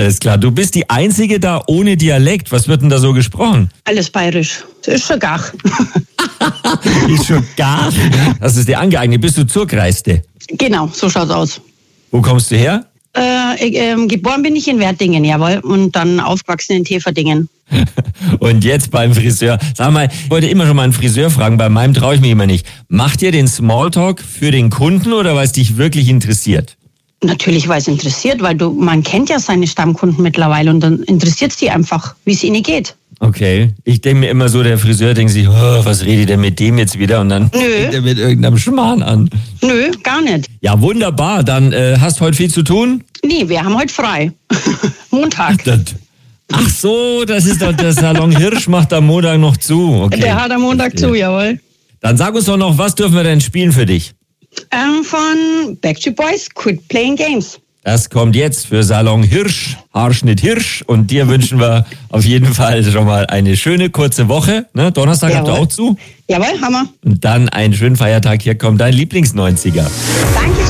Alles klar. Du bist die Einzige da ohne Dialekt. Was wird denn da so gesprochen? Alles bayerisch. Das ist schon gar. Ist schon gar. Das ist dir angeeignet. Bist du Zurkreiste? Genau, so schaut's aus. Wo kommst du her? Geboren bin ich in Wertingen, jawohl. Und dann aufgewachsen in Teverdingen. Und jetzt beim Friseur. Sag mal, ich wollte immer schon mal einen Friseur fragen. Bei meinem traue ich mich immer nicht. Macht ihr den Smalltalk für den Kunden oder weil es dich wirklich interessiert? Natürlich, weil es interessiert, weil man kennt ja seine Stammkunden mittlerweile und dann interessiert es die einfach, wie es ihnen geht. Okay. Ich denke mir immer so, der Friseur denkt sich, oh, was redet der mit dem jetzt wieder? Und dann fängt er mit irgendeinem Schmarrn an. Nö, gar nicht. Ja, wunderbar. Dann hast du heute viel zu tun? Nee, wir haben heute frei. Montag. Ach so, das ist doch der Salon Hirsch macht am Montag noch zu. Okay. Der hat am Montag zu, jawohl. Dann sag uns doch noch, was dürfen wir denn spielen für dich? Von Backstreet Boys, Quit Playing Games. Das kommt jetzt für Salon Hirsch, Haarschnitt Hirsch. Und dir wünschen wir auf jeden Fall schon mal eine schöne, kurze Woche. Ne? Donnerstag habt ihr auch zu. Jawohl, Hammer. Und dann einen schönen Feiertag. Hier kommt dein Lieblings-90er. Danke.